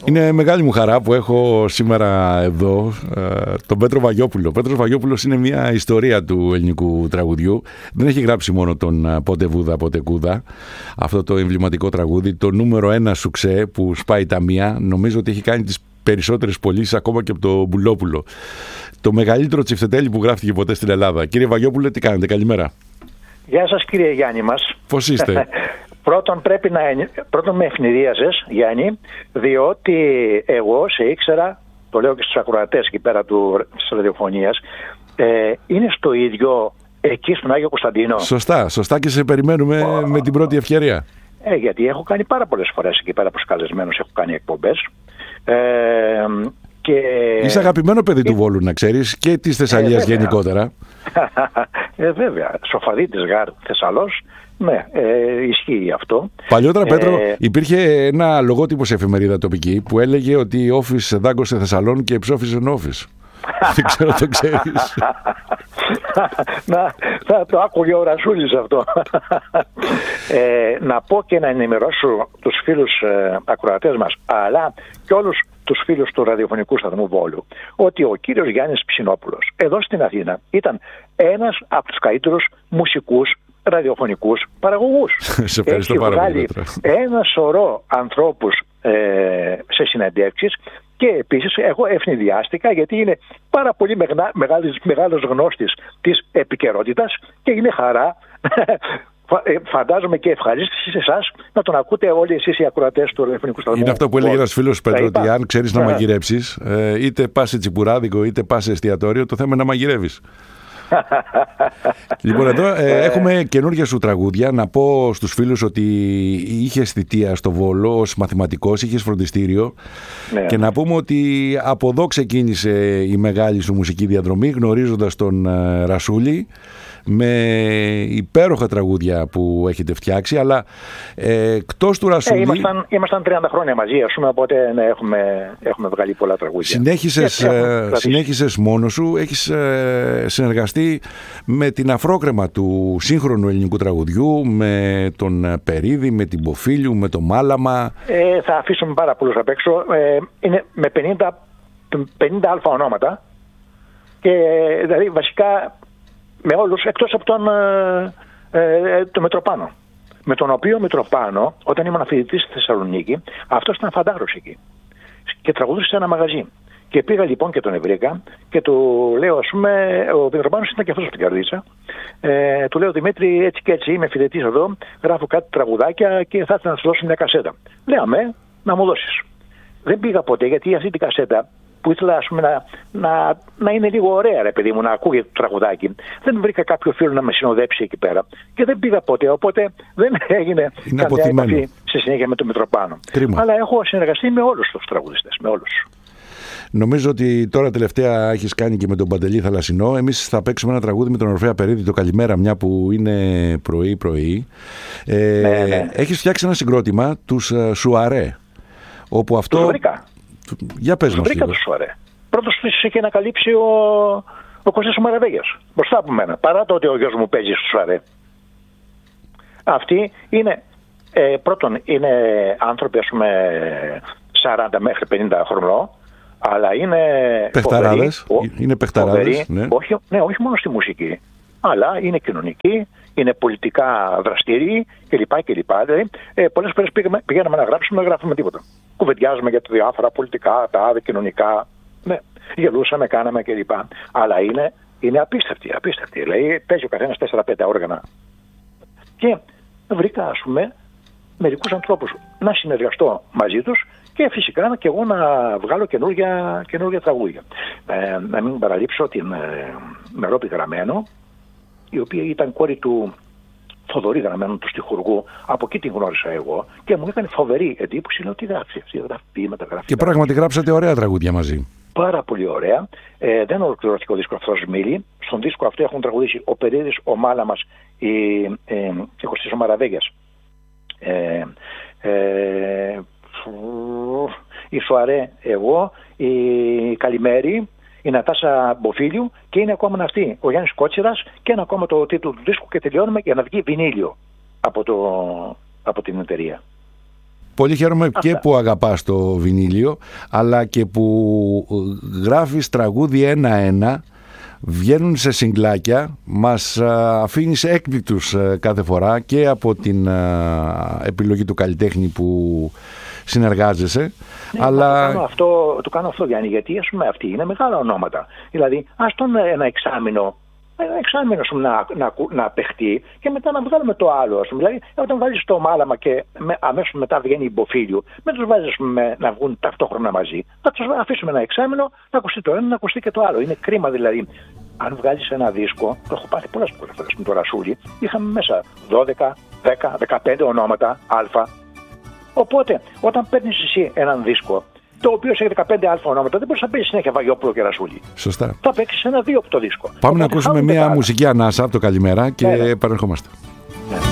Είναι μεγάλη μου χαρά που έχω σήμερα εδώ τον Πέτρο Βαγιόπουλο. Ο Πέτρος Βαγιόπουλος είναι μια ιστορία του ελληνικού τραγουδιού. Δεν έχει γράψει μόνο τον «Πότε Βούδα, πότε Κούδα», αυτό το εμβληματικό τραγούδι, το νούμερο 1 σουξέ που σπάει τα μία. Νομίζω ότι έχει κάνει τις περισσότερες πωλήσεις ακόμα και από το Μπουλόπουλο. Το μεγαλύτερο τσιφτετέλι που γράφτηκε ποτέ στην Ελλάδα. Κύριε Βαγιόπουλε, τι κάνετε? Καλημέρα. Γεια σας, κύριε Γιάννη μας. Πώς είστε? Πρώτον με ευνηδίαζες, Γιάννη, διότι εγώ σε ήξερα, το λέω και στους ακροατές εκεί πέρα της ραδιοφωνίας, είναι στο ίδιο εκεί στον Άγιο Κωνσταντίνο. Σωστά και σε περιμένουμε με την πρώτη ευκαιρία. Γιατί έχω κάνει πάρα πολλές φορές εκεί πέρα προσκαλεσμένος, έχω κάνει εκπομπές. Είσαι αγαπημένο παιδί του Βόλου, να ξέρεις, και της Θεσσαλίας γενικότερα. Βέβαια, Σοφαδίτης Γάρ Θεσσαλός. Ναι, ισχύει αυτό. Παλιότερα, Πέτρο, υπήρχε ένα λογότυπο σε εφημερίδα τοπική που έλεγε ότι όφης δάγκωσε Θεσσαλών και ψόφιζε όφης. Δεν ξέρω, το ξέρεις? Θα το άκουγε ο Ρασούλης αυτό. Να πω και να ενημερώσω τους φίλους ακροατές μας, αλλά και όλους τους φίλους του ραδιοφωνικού σταθμού Βόλου, ότι ο κύριος Γιάννης Ψινόπουλος εδώ στην Αθήνα ήταν ένας από τους καλύτερους μουσικούς ραδιοφωνικούς παραγωγούς. Σε ευχαριστώ πάρα πολύ. Ένα σωρό ανθρώπους σε συνεντεύξεις και επίσης εγώ ευνηδιάστηκα γιατί είναι πάρα πολύ μεγάλος γνώστης της επικαιρότητας και είναι χαρά, φαντάζομαι και ευχαρίστηση σε εσάς, να τον ακούτε όλοι εσείς οι ακροατές του ραδιοφωνικού σταθμού. Είναι αυτό που έλεγε ένας φίλος, Πέτρο, ότι αν ξέρεις να μαγειρέψεις, είτε πας σε τσιπουράδικο είτε πας σε εστιατόριο, το θέμα είναι να μαγειρεύεις. Λοιπόν, εδώ έχουμε καινούργια σου τραγούδια. Να πω στους φίλους ότι είχες θητεία στο Βόλο ως μαθηματικός, είχες φροντιστήριο, και να πούμε ότι από εδώ ξεκίνησε η μεγάλη σου μουσική διαδρομή, γνωρίζοντας τον Ρασούλη, με υπέροχα τραγούδια που έχετε φτιάξει, αλλά εκτός του Ρασούλη... Ήμασταν 30 χρόνια μαζί, ας πούμε, οπότε έχουμε βγάλει πολλά τραγούδια. Συνέχισες μόνος σου, έχεις συνεργαστεί με την αφρόκρεμα του σύγχρονου ελληνικού τραγουδιού, με τον Περίδη, με την Ποφίλιου, με το Μάλαμα. Θα αφήσουμε πάρα πολλούς απ' έξω. Είναι με 50 ονόματα, και δηλαδή βασικά με όλους εκτός από τον Μητροπάνο, με τον οποίο Μητροπάνο, όταν ήμουν φοιτητής στη Θεσσαλονίκη, αυτός ήταν φαντάρος εκεί και τραγουδούσε σε ένα μαγαζί. Και πήγα λοιπόν και τον βρήκα και του λέω, ας πούμε, ο Μητροπάνος ήταν και αυτός από την Καρδίτσα, του λέω, Δημήτρη, έτσι και έτσι, είμαι φοιτητής εδώ, γράφω κάτι τραγουδάκια και θα ήθελα να σου δώσω μια κασέτα. Λέαμε, να μου δώσεις. Δεν πήγα ποτέ, γιατί αυτή την κασέτα που ήθελα, ας πούμε, να είναι λίγο ωραία, ρε παιδί μου, να ακούγεται το τραγουδάκι, δεν βρήκα κάποιο φίλο να με συνοδέψει εκεί πέρα και δεν πήγα ποτέ, οπότε δεν έγινε καμιά επαφή στη συνέχεια με τον Μητροπάνο. Κρίμα. Αλλά έχω συνεργαστεί με όλους τους τραγουδιστές, με όλους. Νομίζω ότι τώρα τελευταία έχεις κάνει και με τον Παντελή Θαλασσινό. Εμείς θα παίξουμε ένα τραγούδι με τον Ορφέα Περίδη, το Καλημέρα, μια που είναι πρωί. Ναι. Έχεις φτιάξει ένα συγκρότημα, τους Σουαρέ, όπου αυτό... Τους βρήκα. Για πες μας λίγο. Πρώτος τους είχε ανακαλύψει ο Κώστας ο Μαραβέγιας, μπροστά από μένα, παρά το ότι ο γιος μου παίζει στους Σουαρέ. Αυτοί είναι, πρώτον, είναι άνθρωποι, ας πούμε, 40 μέχρι 50 χρονών, αλλά είναι παιχταράδες, είναι παιχταράδες, ναι. Όχι μόνο στη μουσική, αλλά είναι κοινωνικοί, είναι πολιτικά δραστήριοι κλπ. Δηλαδή, πολλές φορές πηγαίναμε να γράψουμε, δεν γράφουμε τίποτα. Κουβεντιάζουμε για τα διάφορα πολιτικά, τα κοινωνικά, ναι, γελούσαμε, κάναμε κλπ. Αλλά είναι απίστευτοι. Δηλαδή, παίζει ο καθένας 4-5 όργανα. Και βρήκα, ας πούμε, μερικούς ανθρώπους να συνεργαστώ μαζί τους και φυσικά και εγώ να βγάλω καινούργια τραγούδια. Να μην παραλείψω την Μερόπη Γραμμένο, η οποία ήταν κόρη του Θοδωρή Γραμμένου, του στιχουργού. Από εκεί την γνώρισα εγώ και μου έκανε φοβερή εντύπωση, ότι γράφει αυτή, γράφει μεταγραφή. Και πράγματι γράψατε ωραία τραγούδια μαζί. Πάρα πολύ ωραία. Δεν ολοκληρώθηκε ο δίσκο αυτός Μίλη. Στον δίσκο αυτό έχουν τραγουδήσει ο Περίδης, ο Μάλαμας, ο Κωστής ο Μαραβέγιας, η Σουαρέ, εγώ, η Καλημέρη, η Νατάσα Μποφίλιου, και είναι ακόμα αυτή ο Γιάννης Κότσιρας, και ένα ακόμα το τίτλο του δίσκου, και τελειώνουμε για να βγει βινίλιο από την εταιρεία. Πολύ χαίρομαι και που αγαπάς το βινίλιο, αλλά και που γράφεις τραγούδι ένα-ένα, βγαίνουν σε συγκλάκια, μας αφήνεις έκπληκτους κάθε φορά και από την επιλογή του καλλιτέχνη που συνεργάζεσαι. Ναι, αλλά... το κάνω αυτό, Γιάννη, γιατί ας πούμε αυτοί είναι μεγάλα ονόματα. Δηλαδή, ας τον ένα εξάμηνο να παιχτεί και μετά να βγάλουμε το άλλο. Δηλαδή, όταν βάλεις το μάλαμα και αμέσως μετά βγαίνει η Μποφίλιου, με τους βάζεις να βγουν ταυτόχρονα μαζί, θα τους αφήσουμε ένα εξάμηνο να ακουστεί το ένα, να ακουστεί και το άλλο. Είναι κρίμα δηλαδή. Αν βγάλεις ένα δίσκο, το έχω πάθει πολλές φορές με το Ρασούλη, είχαμε μέσα 12, 10, 15 ονόματα Α. Οπότε, όταν παίρνεις εσύ έναν δίσκο, το οποίο έχει 15 αλφα ονόματα, δεν μπορείς να παίξεις συνέχεια Βαγιόπουλο και Ρασούλη. Σωστά. Θα παίξεις ένα-δύο από το δίσκο. Πάμε να ακούσουμε μια μουσική ανάσα από το καλημέρα και επανερχόμαστε.